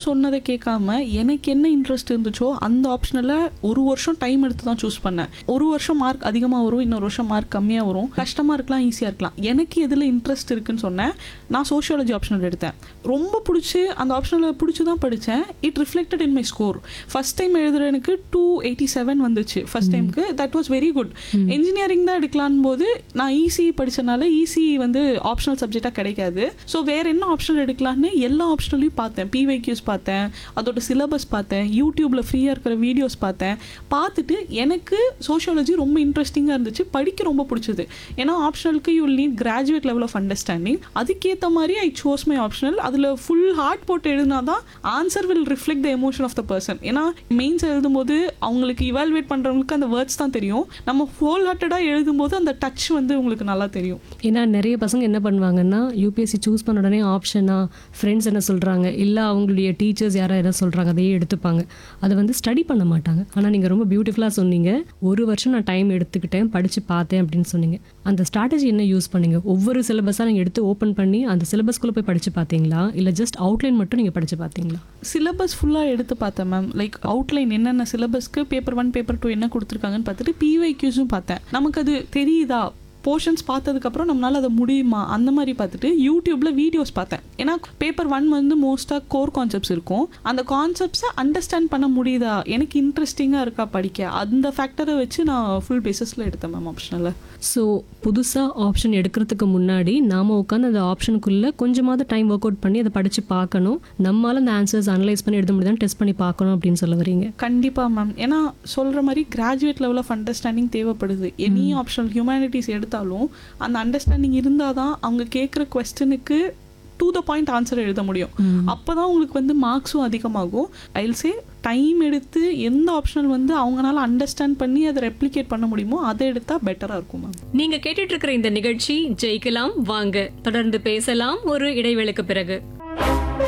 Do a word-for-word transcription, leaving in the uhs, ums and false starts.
சொன்னதை கேட்காம எனக்கு என்ன இன்ட்ரெஸ்ட் இருந்துச்சோ அந்த ஆப்ஷனில் ஒரு வருஷம் டைம் எடுத்து தான் சூஸ் பண்ணேன். ஒரு வருஷம் மார்க் அதிகமாக வரும், இன்னொரு வருஷம் மார்க் கம்மியாக வரும், கஷ்டமாக இருக்கலாம், ஈஸியாக இருக்கலாம். எனக்கு எதில் இன்ட்ரெஸ்ட் இருக்குன்னு சொன்னேன். நான் சோஷியாலஜி ஆப்ஷனல் எடுத்தேன். ரொம்ப பிடிச்சி அந்த ஆப்ஷனில் பிடிச்சி தான் படித்தேன். It reflected in my score. First time எழுதுகிற எனக்கு டூ எயிட்டி செவன் வந்துச்சு ஃபஸ்ட் டைமுக்கு. That was very good. Engineering தான் எடுக்கலான் போது நான் ஈஸி படித்தனால ஈஸி வந்து ஆப்ஷனல் சப்ஜெக்டாக கிடைக்காது. ஸோ வேறு என்ன ஆப்ஷனல் எடுக்கலான்னு எல்லா ஆப்ஷனலையும் பார்த்தேன். பிவைக்யூஸ் பார்த்தேன், அதோட சிலபஸ் பார்த்தேன், யூடியூப்பில் ஃப்ரீயாக இருக்கிற வீடியோஸ் பார்த்தேன். பார்த்துட்டு எனக்கு சோஷியாலஜி ரொம்ப இன்ட்ரெஸ்டிங்காக இருந்துச்சு, படிக்க ரொம்ப பிடிச்சது. ஏன்னா ஆப்ஷனலுக்கு you will NEET graduate level of understanding. அதுக்கேற்ற மாதிரி ஐ சோஸ் மை ஆப்ஷனல். அதில் ஃபுல் ஹார்ட் போட்டு எழுதினா தான் answer will reflect the emotion of the person. ஏன்னா மெயின்ஸ் எழுதும்போது அவங்களுக்கு இவால்வேட் பண்ணுறவங்களுக்கு அந்த வேர்ட்ஸ் தான் தெரியும். நம்ம ஹோல் ஹார்ட்டடாக எழுதும்போது அந்த டச் வந்து உங்களுக்கு நல்லா தெரியும். ஏன்னா நிறைய பசங்க என்ன பண்ணுவாங்கன்னா யூபிஎஸ்சி சூஸ் பண்ண உடனே ஆப்ஷனா ஃப்ரெண்ட்ஸ் என்ன சொல்கிறாங்க, இல்லை அவங்களுடைய டீச்சர்ஸ் யாராவது என்ன சொல்கிறாங்க அதையே எடுத்துப்பாங்க. அதை வந்து ஸ்டடி பண்ண மாட்டாங்க. ஆனால் நீங்கள் ரொம்ப பியூட்டிஃபுல்லாக சொன்னீங்க, ஒரு வருஷம் நான் டைம் எடுத்துக்கிட்டேன், படித்து பார்த்தேன் அப்படின்னு சொன்னீங்க. அந்த ஸ்ட்ராட்டஜி என்ன யூஸ் பண்ணீங்க? ஒவ்வொரு சிலபஸாக நீங்கள் எடுத்து ஓப்பன் பண்ணி அந்த சிலபஸ்குள்ளே போய் படித்து பார்த்தீங்களா, இல்லை ஜஸ்ட் அவுட்லைன் மட்டும் நீங்கள் படித்து பார்த்தீங்களா? சிலபஸ் ஃபுல்லாக எடுத்து பார்த்தேன் மேம். லைக் அவுட்லைன் என்னென்ன சிலபஸ்க்கு பேப்பர் ஒன் பேப்பர் டூ என்ன கொடுத்துருக்காங்கன்னு பார்த்துட்டு பிவைக்யூஸும் பார்த்தேன். நமக்கு அது தெரியுதா, போர்ஷன்ஸ் பார்த்ததுக்கப்புறம் நம்மளால் அதை முடியுமா அந்த மாதிரி பார்த்துட்டு யூடியூப்பில் வீடியோஸ் பார்த்தேன். ஏன்னா பேப்பர் ஒன் வந்து மோஸ்ட்டாக கோர் கான்செப்ட்ஸ் இருக்கும். அந்த கான்செப்ட்ஸை அண்டர்ஸ்டாண்ட் பண்ண முடியுதா, எனக்கு இன்ட்ரெஸ்டிங்காக இருக்கா படிக்க, அந்த ஃபேக்டரை வச்சு நான் ஃபுல் பேஸஸில் எடுத்தேன் மேம் ஆப்ஷனில். ஸோ புதுசாக ஆப்ஷன் எடுக்கிறதுக்கு முன்னாடி நாம் உட்காந்து அந்த ஆப்ஷனுக்குள்ளே கொஞ்சமாவது டைம் ஒர்க் அவுட் பண்ணி அதை படித்து பார்க்கணும். நம்மளால் அந்த ஆன்சர்ஸ் அனலைஸ் பண்ணி எடுத்து முடியுதான்னு டெஸ்ட் பண்ணி பார்க்கணும் அப்படின்னு சொல்ல வரீங்க? கண்டிப்பாக மேம். ஏன்னா சொல்கிற மாதிரி கிராஜுவேட் லெவல் ஆஃப் அண்டர்ஸ்டாண்டிங் தேவைப்படுது. எனி ஆப்ஷனல் ஹியூமனிட்டிஸ் எடுத்தாலும் அந்த அண்டர்ஸ்டாண்டிங் இருந்தால் தான் அவங்க கேட்குற கொஸ்டினுக்கு டு த பாயிண்ட் ஆன்சர் எழுத முடியும். அப்போ தான் உங்களுக்கு வந்து மார்க்ஸும் அதிகமாகும். ஐ வில் சே டைம் எடுத்து எந்த ஆப்ஷனல் வந்து அவங்களால அண்டர்ஸ்டாண்ட் பண்ணி அதை ரெப்ளிகேட் பண்ண முடியுமோ அதை எடுத்தால் பெட்டராக இருக்கும் மேம். நீங்கள் கேட்டுட்டு இருக்கிற இந்த நிகழ்ச்சி ஜெயிக்கலாம் வாங்க. தொடர்ந்து பேசலாம் ஒரு இடைவேளைக்கு பிறகு.